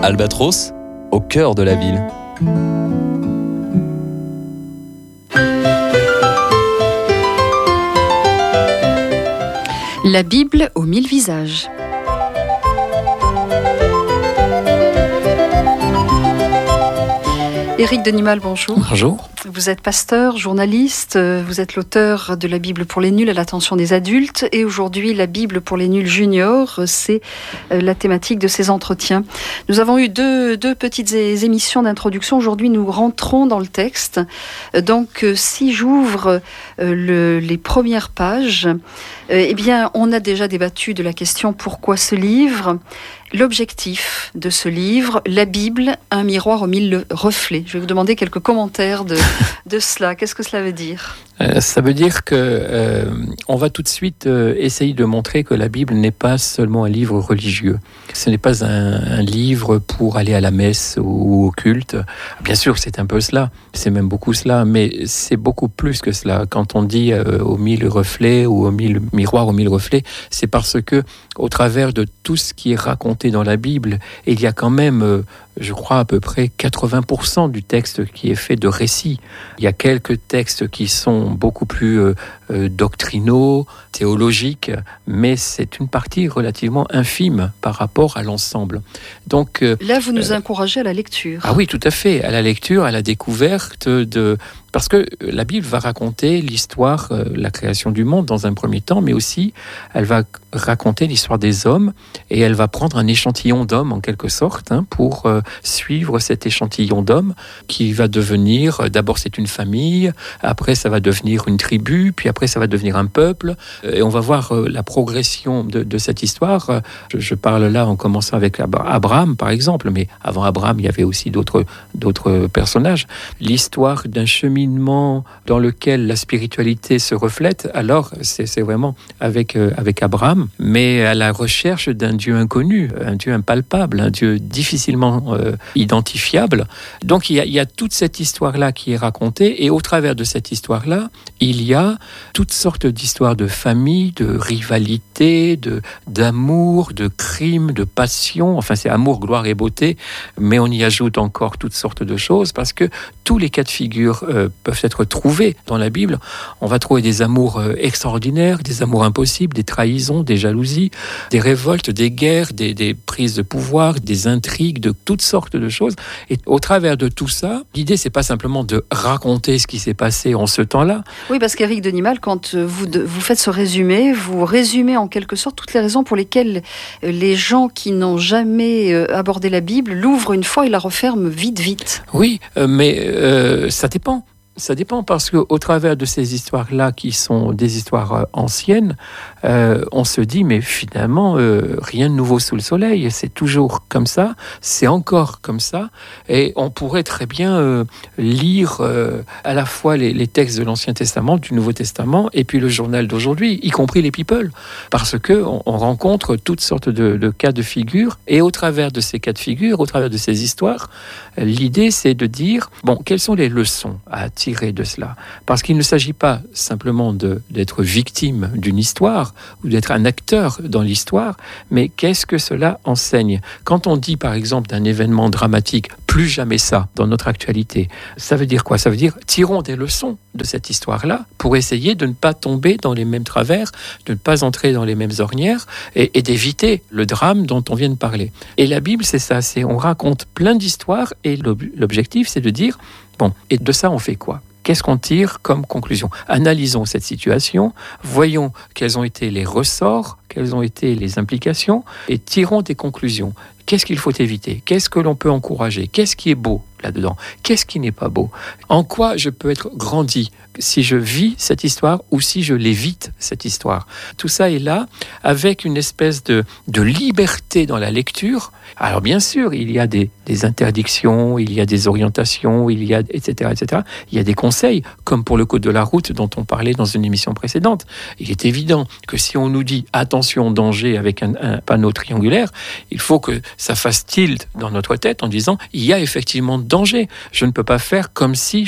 Albatros, au cœur de la ville. La Bible aux 1000 visages. Éric Denimal, bonjour. Bonjour. Vous êtes pasteur, journaliste, vous êtes l'auteur de la Bible pour les nuls à l'attention des adultes et aujourd'hui la Bible pour les nuls juniors, c'est la thématique de ces entretiens. Nous avons eu deux petites émissions d'introduction, aujourd'hui nous rentrons dans le texte. Donc si j'ouvre les premières pages, eh bien on a déjà débattu de la question pourquoi ce livre ? L'objectif de ce livre, la Bible, un miroir aux 1000 reflets. Je vais vous demander quelques commentaires de cela. Qu'est-ce que cela veut dire ? Ça veut dire que on va tout de suite essayer de montrer que la Bible n'est pas seulement un livre religieux. Ce n'est pas un livre pour aller à la messe ou au culte. Bien sûr, c'est un peu cela, c'est même beaucoup cela, mais c'est beaucoup plus que cela. Quand on dit aux 1000 reflets ou aux 1000 miroirs aux 1000 reflets, c'est parce que au travers de tout ce qui est raconté dans la Bible, il y a quand même, je crois, à peu près 80% du texte qui est fait de récits. Il y a quelques textes qui sont beaucoup plus doctrinaux, théologiques, mais c'est une partie relativement infime par rapport à l'ensemble. Donc là, vous nous encouragez à la lecture. Ah oui, tout à fait, à la lecture, à la découverte de... Parce que la Bible va raconter l'histoire, la création du monde dans un premier temps, mais aussi elle va raconter l'histoire des hommes et elle va prendre un échantillon d'hommes en quelque sorte pour suivre cet échantillon d'hommes qui va devenir, d'abord c'est une famille, après ça va devenir une tribu, puis après ça va devenir un peuple et on va voir la progression de cette histoire. Je parle là en commençant avec Abraham par exemple, mais avant Abraham il y avait aussi d'autres personnages. L'histoire d'un cheminement dans lequel la spiritualité se reflète, alors c'est vraiment avec Abraham, mais à la recherche d'un Dieu inconnu, un Dieu impalpable, un Dieu difficilement identifiable. Donc il y a toute cette histoire-là qui est racontée, et au travers de cette histoire-là, il y a toutes sortes d'histoires de famille, de rivalité, d'amour, de crimes, de passion. Enfin, c'est amour, gloire et beauté, mais on y ajoute encore toutes sortes de choses, parce que tous les cas de figure peuvent être trouvés dans la Bible. On va trouver des amours extraordinaires, des amours impossibles, des trahisons, des jalousies, des révoltes, des guerres, des prises de pouvoir, des intrigues, de toutes sortes de choses. Et au travers de tout ça, l'idée, c'est pas simplement de raconter ce qui s'est passé en ce temps-là. Oui, parce qu'Éric Denimal, quand vous faites ce résumé, vous résumez en quelque sorte toutes les raisons pour lesquelles les gens qui n'ont jamais abordé la Bible l'ouvrent une fois et la referment vite. Oui, mais ça dépend. Ça dépend parce qu'au travers de ces histoires-là, qui sont des histoires anciennes, on se dit, mais finalement, rien de nouveau sous le soleil. C'est toujours comme ça, c'est encore comme ça. Et on pourrait très bien lire à la fois les textes de l'Ancien Testament, du Nouveau Testament, et puis le journal d'aujourd'hui, y compris les people. Parce qu'on rencontre toutes sortes de cas de figure. Et au travers de ces cas de figure, au travers de ces histoires, l'idée, c'est de dire, bon, quelles sont les leçons à tirer de cela, parce qu'il ne s'agit pas simplement d'être victime d'une histoire ou d'être un acteur dans l'histoire, mais qu'est-ce que cela enseigne ? Quand on dit par exemple d'un événement dramatique, plus jamais ça dans notre actualité, ça veut dire quoi ? Ça veut dire tirons des leçons de cette histoire-là pour essayer de ne pas tomber dans les mêmes travers, de ne pas entrer dans les mêmes ornières et d'éviter le drame dont on vient de parler. Et la Bible, c'est ça, on raconte plein d'histoires et l'objectif, c'est de dire bon, et de ça, on fait quoi ? Qu'est-ce qu'on tire comme conclusion ? Analysons cette situation, voyons quels ont été les ressorts, quelles ont été les implications, et tirons des conclusions. Qu'est-ce qu'il faut éviter ? Qu'est-ce que l'on peut encourager ? Qu'est-ce qui est beau là-dedans ? Qu'est-ce qui n'est pas beau ? En quoi je peux être grandi si je vis cette histoire ou si je l'évite, cette histoire ? Tout ça est là avec une espèce de liberté dans la lecture. Alors bien sûr, il y a des interdictions, il y a des orientations, il y a etc., etc. Il y a des conseils, comme pour le code de la route dont on parlait dans une émission précédente. Il est évident que si on nous dit « attention, danger » avec un panneau triangulaire, il faut que ça fasse tilt dans notre tête en disant « il y a effectivement danger. Je ne peux pas faire comme si je n'avais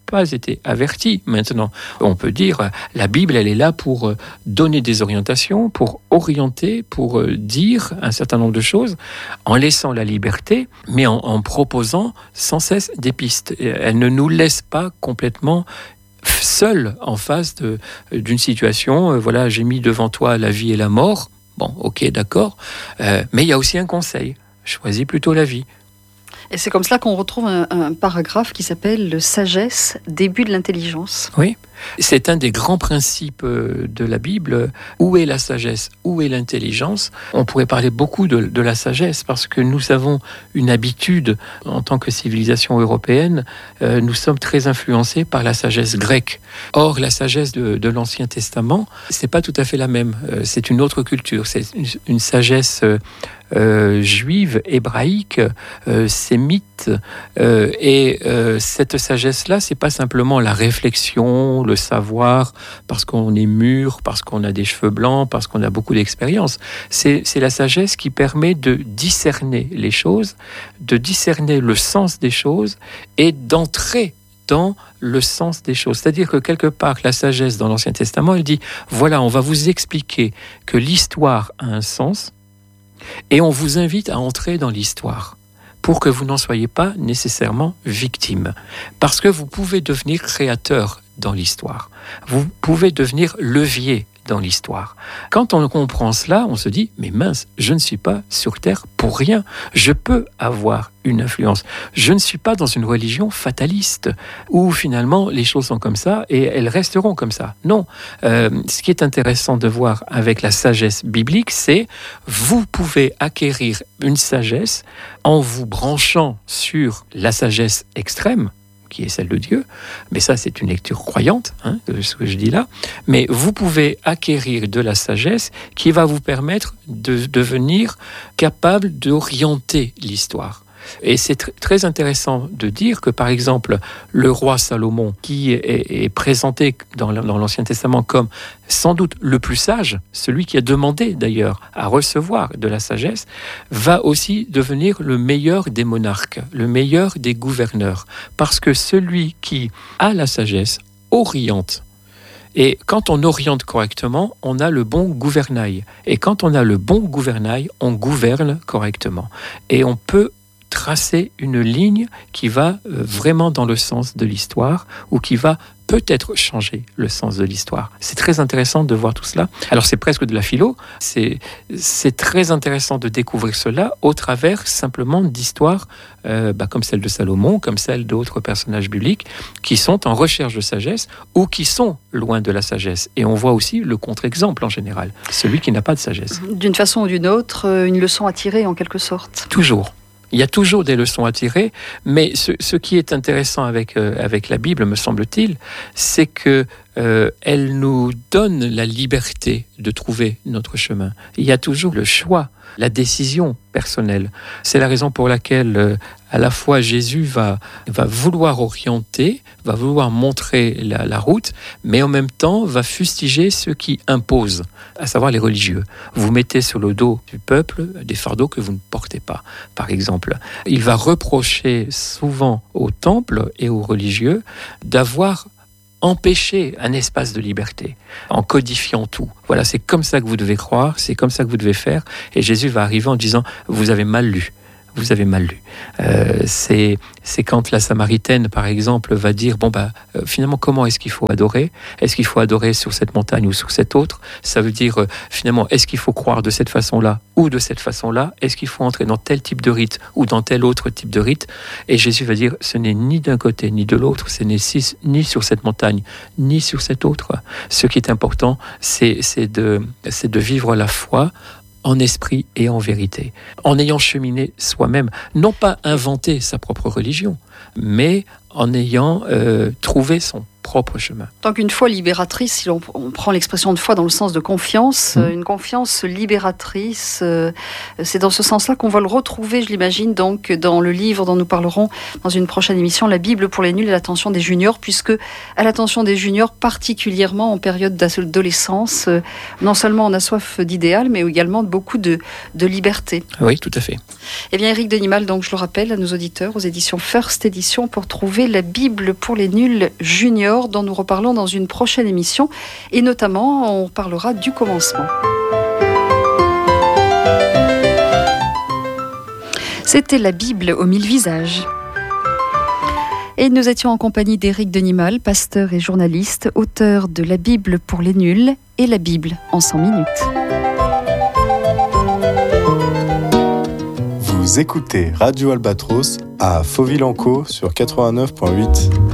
pas été avertis. Maintenant, on peut dire, la Bible, elle est là pour donner des orientations, pour orienter, pour dire un certain nombre de choses, en laissant la liberté, mais en proposant sans cesse des pistes. Elle ne nous laisse pas complètement seuls en face d'une situation. Voilà, j'ai mis devant toi la vie et la mort. Bon, ok, d'accord. Mais il y a aussi un conseil. Choisis plutôt la vie. Et c'est comme cela qu'on retrouve un paragraphe qui s'appelle « Sagesse, début de l'intelligence ». Oui, c'est un des grands principes de la Bible. Où est la sagesse? Où est l'intelligence? On pourrait parler beaucoup de la sagesse parce que nous avons une habitude, en tant que civilisation européenne, nous sommes très influencés par la sagesse grecque. Or, la sagesse de l'Ancien Testament, c'est pas tout à fait la même. C'est une autre culture. C'est une sagesse juive, hébraïque, sémite, et cette sagesse-là, c'est pas simplement la réflexion, le savoir, parce qu'on est mûr, parce qu'on a des cheveux blancs, parce qu'on a beaucoup d'expérience. C'est la sagesse qui permet de discerner les choses, de discerner le sens des choses et d'entrer dans le sens des choses. C'est-à-dire que quelque part, la sagesse dans l'Ancien Testament, elle dit, voilà, on va vous expliquer que l'histoire a un sens, et on vous invite à entrer dans l'histoire pour que vous n'en soyez pas nécessairement victime. Parce que vous pouvez devenir créateur dans l'histoire. Vous pouvez devenir levier dans l'histoire. Quand on comprend cela, on se dit, mais mince, je ne suis pas sur Terre pour rien. Je peux avoir une influence. Je ne suis pas dans une religion fataliste où finalement les choses sont comme ça et elles resteront comme ça. Non. Ce qui est intéressant de voir avec la sagesse biblique, c'est vous pouvez acquérir une sagesse en vous branchant sur la sagesse extrême, qui est celle de Dieu, mais ça c'est une lecture croyante, ce que je dis là, mais vous pouvez acquérir de la sagesse qui va vous permettre de devenir capable d'orienter l'histoire. Et c'est très intéressant de dire que, par exemple, le roi Salomon, qui est présenté dans l'Ancien Testament comme sans doute le plus sage, celui qui a demandé d'ailleurs à recevoir de la sagesse, va aussi devenir le meilleur des monarques, le meilleur des gouverneurs. Parce que celui qui a la sagesse oriente. Et quand on oriente correctement, on a le bon gouvernail. Et quand on a le bon gouvernail, on gouverne correctement. Et on peut tracer une ligne qui va vraiment dans le sens de l'histoire ou qui va peut-être changer le sens de l'histoire. C'est très intéressant de voir tout cela. Alors c'est presque de la philo, c'est très intéressant de découvrir cela au travers simplement d'histoires comme celle de Salomon, comme celle d'autres personnages bibliques qui sont en recherche de sagesse ou qui sont loin de la sagesse. Et on voit aussi le contre-exemple en général, celui qui n'a pas de sagesse. D'une façon ou d'une autre, une leçon à tirer en quelque sorte. Toujours. Il y a toujours des leçons à tirer, mais ce qui est intéressant avec la Bible, me semble-t-il, c'est que elle nous donne la liberté de trouver notre chemin. Il y a toujours le choix, la décision personnelle. C'est la raison pour laquelle à la fois Jésus va vouloir orienter, va vouloir montrer la route, mais en même temps va fustiger ceux qui imposent, à savoir les religieux. Vous mettez sur le dos du peuple des fardeaux que vous ne portez pas, par exemple. Il va reprocher souvent au temple et aux religieux d'avoir empêcher un espace de liberté en codifiant tout. Voilà, c'est comme ça que vous devez croire, c'est comme ça que vous devez faire. Et Jésus va arriver en disant, vous avez mal lu. Vous avez mal lu. C'est quand la Samaritaine, par exemple, va dire, finalement, comment est-ce qu'il faut adorer? Est-ce qu'il faut adorer sur cette montagne ou sur cette autre? Ça veut dire, finalement, est-ce qu'il faut croire de cette façon-là ou de cette façon-là? Est-ce qu'il faut entrer dans tel type de rite ou dans tel autre type de rite? Et Jésus va dire, ce n'est ni d'un côté ni de l'autre, ce n'est ni sur cette montagne ni sur cette autre. Ce qui est important, c'est de vivre la foi en esprit et en vérité, en ayant cheminé soi-même, non pas inventé sa propre religion, mais en ayant trouvé son propre chemin. Tant qu'une foi libératrice, si on prend l'expression de foi dans le sens de confiance, une confiance libératrice, c'est dans ce sens-là qu'on va le retrouver, je l'imagine, donc dans le livre dont nous parlerons dans une prochaine émission, La Bible pour les nuls et l'attention des juniors, puisque à l'attention des juniors, particulièrement en période d'adolescence, non seulement on a soif d'idéal, mais également beaucoup de liberté. Oui, tout à fait. Eh bien, Éric Denimal, donc je le rappelle à nos auditeurs, aux éditions First Edition, pour trouver La Bible pour les nuls juniors, dont nous reparlons dans une prochaine émission, et notamment on parlera du commencement. C'était La Bible aux 1000 visages. Et nous étions en compagnie d'Éric Denimal, pasteur et journaliste, auteur de La Bible pour les nuls et La Bible en 100 minutes. Vous écoutez Radio Albatros à Fauville-en-Caux sur 89.8.